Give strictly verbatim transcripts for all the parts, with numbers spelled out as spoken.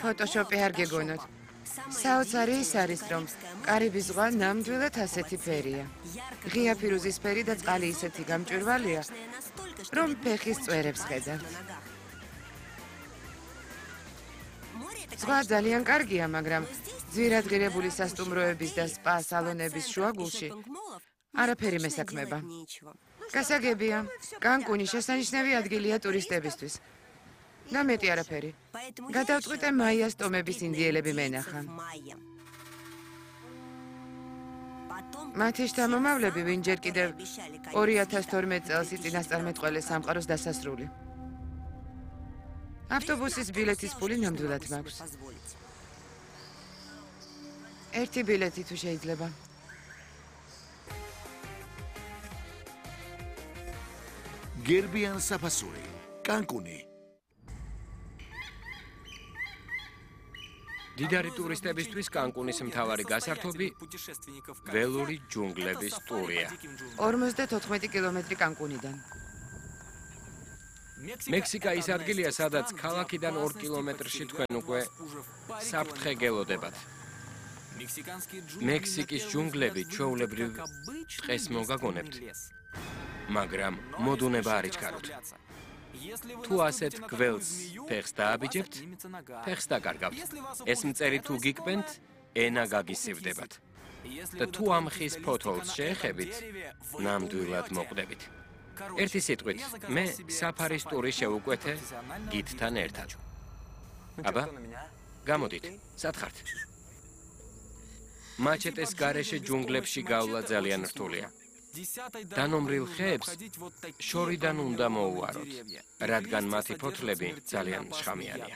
ფოტოშოპი არ გეგონოთ. საოცარი ის არის, რომ კარიბის ზღვა ნამდვილად ასეთი ფერია. ღია ფირუზისფერი და წყალი ისეთი გამჭვირვალეა, რომ ფეხის წვერებს ხედავთ. ზღვა ძალიან კარგია, მაგრამ ძვირადღირებული სასტუმროების და სპა სალონების შუაგულში არაფერი მესაქმება. გასაგებია, კანკუნი შესანიშნავი ადგილია ტურისტებისთვის. და მეტი არაფერი. გადავწყვიტე მაიას ტომების ინდიელები მენახა. მათი შთამომავლები, ვინ ჯერ კიდევ ორი ათას თორმეტ წელს იწინასწარმეტყველეს სამყაროს დასასრული. ავტობუსის ბილეთის ფული ნამდვილად მაქვს. ერთი ბილეთი თუ შეიძლება. გერბიან საფასური, კანკუნი. დიდარი ტურისტებისთვის კანკუნის მთავარი გასართობი ველური ჯუნგლების ტურია. ორმოცდათოთხმეტი კილომეტრი კანკუნიდან. მექსიკა ის ადგილია, სადაც ქალაქიდან ორ კილომეტრში თქვენ უკვე საფრთხე გელოდებათ. მექსიკის ჯუნგლები ჩვეულებრივ ტყეს მოგაგონებთ, მაგრამ მოდუნება არ იჩქაროთ. თუ ასეთ გველს ფეხს დააბიჯებთ, ფეხს დაკარგავთ. ეს მწერი თუ გიკბენთ, ენა გაგისივდებათ. და თუ ამ ხის ფოთოლს შეეხებით, ნამდვილად მოკვდებით. ერთი სიტყვით, მე საფარის ტური შევუკვეთე გიდთან ერთად. აბა, გამოდით, სად ხართ? მაჩეტეს გარეშე ჯუნგლებში გავლა ძალიან რთულია. დანომრილ ხეებს შორიდან უნდა მოუვაროთ, რადგან მათი ფოთლები ძალიან შხამიანია.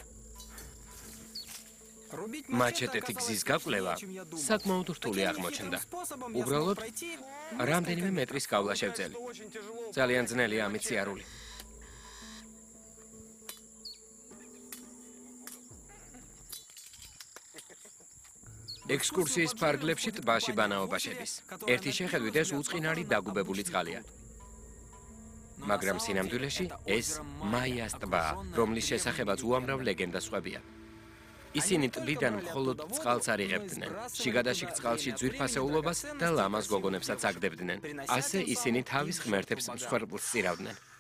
მაჩეტეთი გზის გაკვლევა საკმაოდ რთული აღმოჩნდა. უბრალოდ რამდენიმე მეტრის გავლა შევძელი. ძალიან ძნელია ამით სიარული. ექსკურსიის ფარგლებში ტბაში ბანაობა შედის. ერთი შეხედვით ეს უწყინარი დაგუბებული წყალია. მაგრამ სინამდვილეში ეს მაიას ტბაა, რომლის შესახებაც უამრავ ლეგენდას ხვებია. ისინი ტბიდან მხოლოდ წყალს არ იღებდნენ, შიგადაშიგ წყალში ძვირფასეულობას და ლამაზ გოგონებსაც აგდებდნენ. ასე ისინი თავის ღმერთებს მსხვერპლს სწირავდნენ.